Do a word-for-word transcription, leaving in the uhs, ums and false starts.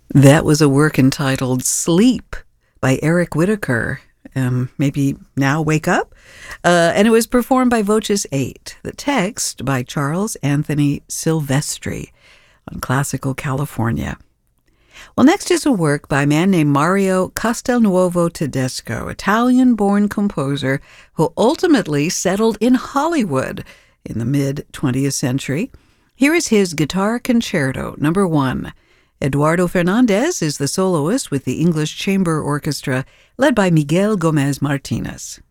That was a work entitled Sleep by Eric Whitacre. Um, maybe now wake up? Uh, and it was performed by Voces eight. The text by Charles Anthony Silvestri on Classical California. Well, next is a work by a man named Mario Castelnuovo Tedesco, Italian-born composer who ultimately settled in Hollywood in the mid-twentieth century. Here is his Guitar Concerto, number one. Eduardo Fernandez is the soloist with the English Chamber Orchestra, led by Miguel Gomez Martinez.